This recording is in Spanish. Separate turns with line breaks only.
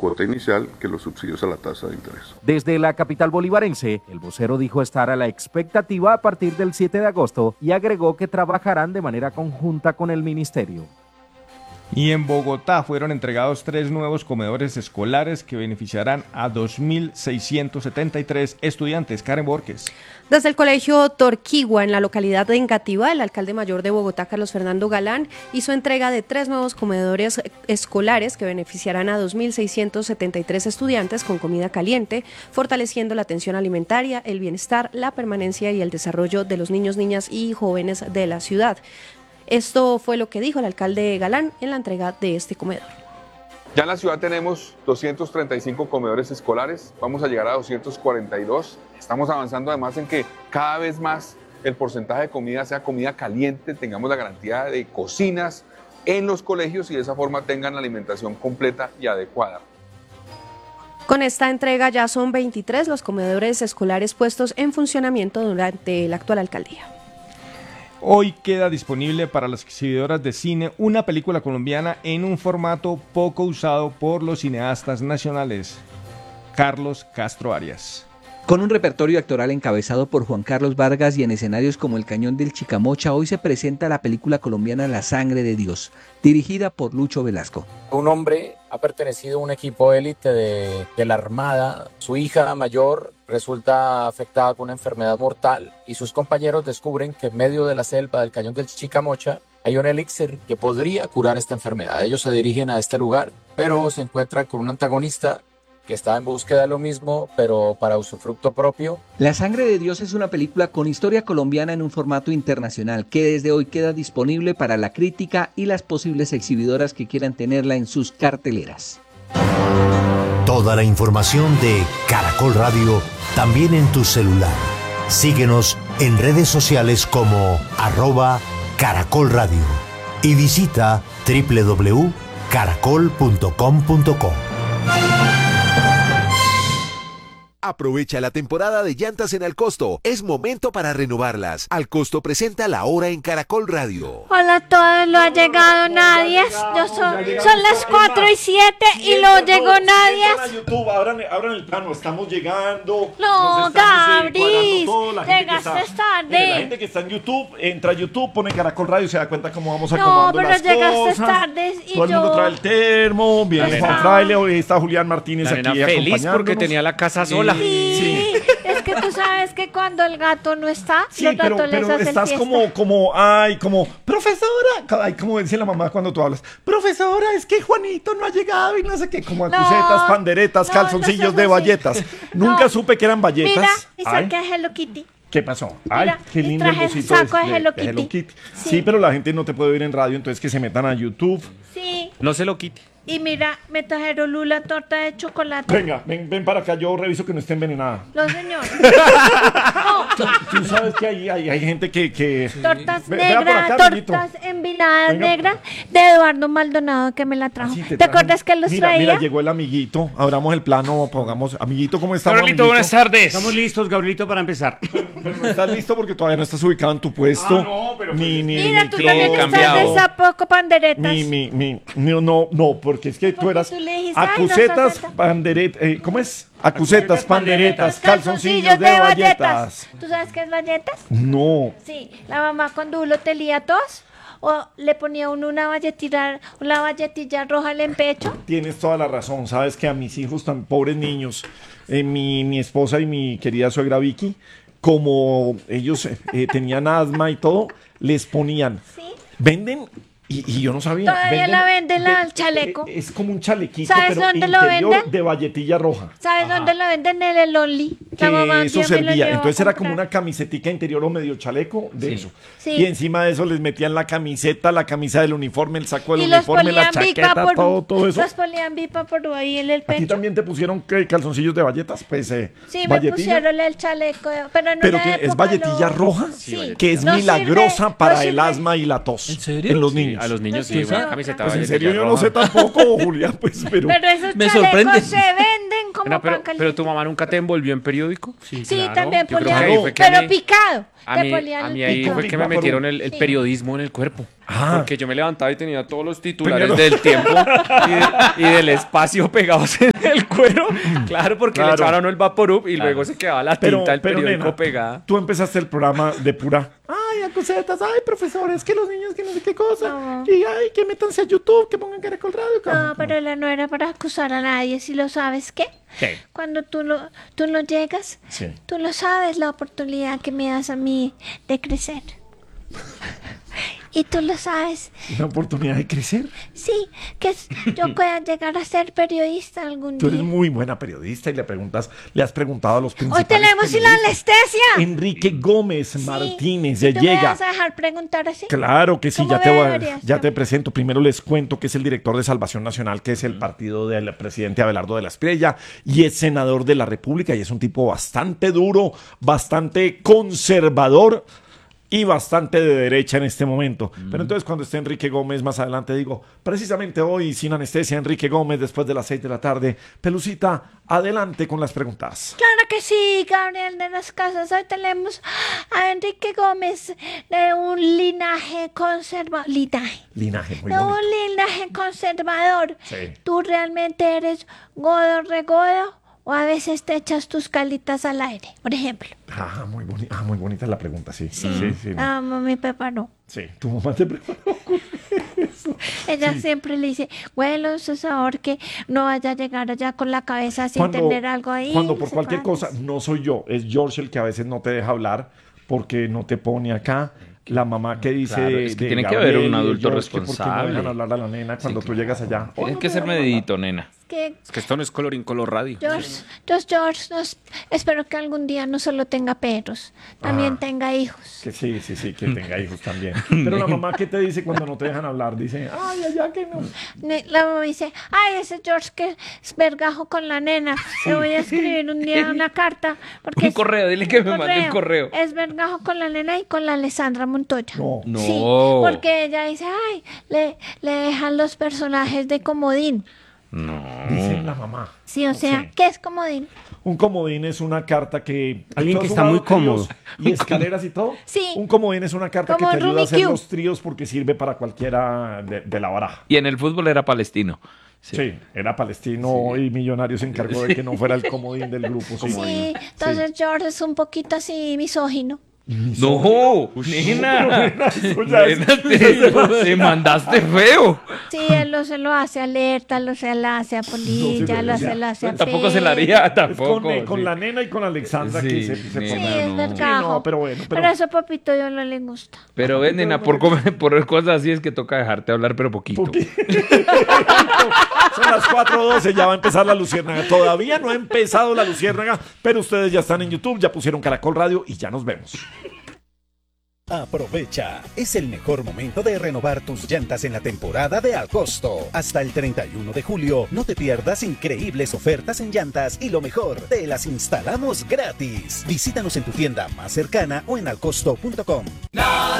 cuota inicial que los subsidios a la tasa de interés.
Desde la capital bolivarense, el vocero dijo estar a la expectativa a partir del 7 de agosto y agregó que trabajarán de manera conjunta con el ministerio.
Y en Bogotá fueron entregados 3 nuevos comedores escolares que beneficiarán a 2.673 estudiantes. Karen Borges.
Desde el colegio Torquigua, en la localidad de Engativá, el alcalde mayor de Bogotá, Carlos Fernando Galán, hizo entrega de 3 nuevos comedores escolares que beneficiarán a 2.673 estudiantes con comida caliente, fortaleciendo la atención alimentaria, el bienestar, la permanencia y el desarrollo de los niños, niñas y jóvenes de la ciudad. Esto fue lo que dijo el alcalde Galán en la entrega de este comedor.
Ya en la ciudad tenemos 235 comedores escolares, vamos a llegar a 242. Estamos avanzando además en que cada vez más el porcentaje de comida sea comida caliente, tengamos la garantía de cocinas en los colegios y de esa forma tengan la alimentación completa y adecuada.
Con esta entrega ya son 23 los comedores escolares puestos en funcionamiento durante la actual alcaldía.
Hoy queda disponible para las exhibidoras de cine una película colombiana en un formato poco usado por los cineastas nacionales. Carlos Castro Arias.
Con un repertorio actoral encabezado por Juan Carlos Vargas y en escenarios como el Cañón del Chicamocha, hoy se presenta la película colombiana La Sangre de Dios, dirigida por Lucho Velasco.
Un hombre ha pertenecido a un equipo élite de la Armada. Su hija mayor resulta afectada con una enfermedad mortal y sus compañeros descubren que en medio de la selva del Cañón del Chicamocha hay un elixir que podría curar esta enfermedad. Ellos se dirigen a este lugar, pero se encuentran con un antagonista que está en búsqueda de lo mismo, pero para usufructo propio.
La Sangre de Dios es una película con historia colombiana en un formato internacional que desde hoy queda disponible para la crítica y las posibles exhibidoras que quieran tenerla en sus carteleras.
Toda la información de Caracol Radio también en tu celular. Síguenos en redes sociales como @Caracol Radio y visita www.caracol.com.co.
Aprovecha la temporada de llantas en Alcosto. Es momento para renovarlas. Alcosto presenta La Hora en Caracol Radio.
Hola a todos, no ha llegado nadie. Son las 4:07 y no llegó nadie.
A YouTube, abran el plano, estamos llegando.
No, Gabriel, llegaste tarde.
Mire, la gente que está en YouTube, entra a YouTube, pone Caracol Radio y se da cuenta cómo vamos acomodando las cosas.
No, pero llegaste tarde y
todo el mundo trae el termo, viene Juan Fraile, hoy está Julián Martínez aquí acompañándonos.
Feliz porque tenía la casa sola.
Sí. Es que tú sabes que cuando el gato no está,
sí,
los gatos les hacen
estás
fiesta.
como, profesora, como dice la mamá cuando tú hablas, profesora, es que Juanito no ha llegado y no sé qué, como acusetas, panderetas, calzoncillos de bayetas. Nunca supe que eran bayetas.
Mira, y saqué a Hello Kitty.
¿Qué pasó? Ay,
mira,
qué lindo
traje
el
el
bolsito
saco de Hello Kitty.
Sí, pero la gente no te puede oír en radio, entonces que se metan a YouTube.
Sí.
No se lo quite.
Y mira, me trajeron Lula torta de chocolate.
Venga, ven para acá, yo reviso que no esté envenenada.
No, señor.
Tú sabes que hay gente que...
Tortas negras, tortas envinadas negras de Eduardo Maldonado que me la trajo.
Sí,
¿Te acuerdas que los traía?
Mira, llegó el amiguito. Abramos el plano, pongamos... Amiguito, ¿cómo estamos,
Gabrielito, buenas tardes.
Estamos listos, Gabrielito, para empezar.
Pero no estás listo porque todavía no estás ubicado en tu puesto.
No, pero...
Mira, tú también estás de zapoco panderetas.
No, porque es que tú eras acusetas, panderetas, ¿cómo es? Acusetas, panderetas, calzoncillos de bayetas.
¿Tú sabes qué es bayetas?
No.
Sí, la mamá cuando lo telía tos o le ponía uno una balletilla roja en el pecho.
Tienes toda la razón, sabes que a mis hijos tan pobres niños, mi esposa y mi querida suegra Vicky, como ellos tenían asma y todo, les ponían, venden. Y yo no sabía.
Todavía la venden al chaleco.
Es como un chalequito,
¿sabes
pero
dónde lo venden?
De balletilla roja.
¿Sabes dónde lo venden? En el Only.
Que eso servía. Entonces era como una camisetica interior o medio chaleco de eso. Sí. Y encima de eso les metían la camiseta, la camisa del uniforme, el saco del uniforme, la chaqueta, todo eso.
Los polían bipa por ahí en el pecho.
¿A ti también te pusieron calzoncillos de balletas? Pues
sí, me pusieron el chaleco. Pero
que es balletilla roja, que es milagrosa para el asma y la tos.
¿En serio?
En los niños.
A los niños sí, una camiseta.
Pues en serio yo no sé tampoco, Julián, pues, pero
esos chalecos se venden como
Ana,
pan caliente.
pero tu mamá nunca te envolvió en periódico.
Sí, también
Yo creo que
polían,
ahí fue que
pero
me-
picado.
A
Te
mí,
polían
a
el
mí ahí
pico.
fue que me metieron el
Sí.
periodismo en el cuerpo.
Ah.
Porque yo me levantaba y tenía todos los titulares
Tenía-
del Tiempo y del Espacio pegados en el cuero. Claro, porque
Claro.
le echaban a uno el Vaporub y luego se quedaba la tinta del periódico
nena,
pegada.
tú empezaste el programa de pura. Ay, acusetas, ay, profesores, que los niños, que no sé qué cosa.
No.
Y ay, que métanse a YouTube, que pongan Caracol Radio.
No, pero no era para acusar a nadie, si lo sabes, ¿qué?
¿Qué?
Cuando tú lo llegas,
Sí.
tú lo sabes, la oportunidad que me das a mí de crecer. Y tú lo sabes,
Una oportunidad de crecer.
sí, yo pueda llegar a ser periodista algún
Tú
día.
eres muy buena periodista y le has preguntado a los
Hoy
principales
tenemos y la
periodistas.
anestesia.
Enrique Gómez Martínez, ya
¿Tú me
llega.
vas a dejar preguntar así?
Claro que sí,
¿Cómo deberías?
ya te presento. Primero les cuento que es el director de Salvación Nacional, que es el partido del presidente Abelardo de la Espriella, y es senador de la República, y es un tipo bastante duro, bastante conservador y bastante de derecha en este momento. Pero entonces cuando esté Enrique Gómez más adelante digo, precisamente hoy sin anestesia, Enrique Gómez después de las 6 de la tarde. Pelucita, adelante con las preguntas.
Claro que sí, Gabriel de las Casas. Hoy tenemos a Enrique Gómez de un linaje conservador.
Linaje, muy
De
bonito.
un linaje conservador.
Sí.
¿Tú realmente eres godo regodo o a veces te echas tus calitas al aire, por ejemplo?
Muy bonita la pregunta, sí. Sí, sí.
Mi Pepa no.
Sí, tu mamá te preparó.
Ella siempre le dice, huelo ese sabor que no vaya a llegar allá con la cabeza sin tener algo ahí.
Cuando por
no sé
cualquier
cuántos.
cosa, no soy yo, es George el que a veces no te deja hablar porque no te pone acá. La mamá que dice
Claro, es que
de
tiene que
Gabriel
haber un
y de
adulto
George, que ¿por qué no
responsable?
dejan hablar a la nena cuando tú llegas allá?
Tienes que ser medidito, nena.
Es que esto no es colorín color radio.
George, espero que algún día no solo tenga perros, también tenga hijos.
Que sí, que tenga hijos también. Pero la mamá, ¿qué te dice cuando no te dejan hablar? Dice, ay, allá que no.
La mamá dice, ay, ese George que es vergajo con la nena. Le voy a escribir un día una carta. Porque
Un correo, dile que me mande un correo.
Es vergajo con la nena y con la Alessandra Montoya.
No.
Sí, porque ella dice, ay, le dejan los personajes de comodín.
No.
Dice la mamá.
Sí, o sea, ¿qué es comodín?
Un comodín es una carta que...
Alguien
¿Tú
que
has
está
jugado
muy cómodo.
tríos y escaleras y todo?
Sí.
Un comodín es una carta
Como
que te ayuda a
Rubik's
hacer
Cube.
los tríos porque sirve para cualquiera de la baraja.
Y en el fútbol era palestino.
Sí, era palestino y Millonario se encargó de que no fuera el comodín del grupo.
Sí, entonces George es un poquito así misógino.
No, nena.
Eso ya es-
Nena, te mandaste feo.
Sí, él se lo hace a Alerta, se lo hace a Polilla, lo hace a
Tampoco se la
Pedro.
haría,
Es
tampoco.
con
sí.
la nena y con Alexandra
Sí,
que se
Sí,
pone-
es vergajo.
no, pero bueno,
Pero eso, papito, yo no le gusta.
Pero ven, nena, por cosas así es que toca dejarte hablar, pero poquito.
Son las 4:12, ya va a empezar la Luciérnaga. Todavía no ha empezado la Luciérnaga, pero ustedes ya están en YouTube, ya pusieron Caracol Radio y ya nos vemos.
Aprovecha, es el mejor momento de renovar tus llantas en la temporada de Al Costo. Hasta el 31 de julio, no te pierdas increíbles ofertas en llantas y lo mejor, te las instalamos gratis. Visítanos en tu tienda más cercana o en alcosto.com.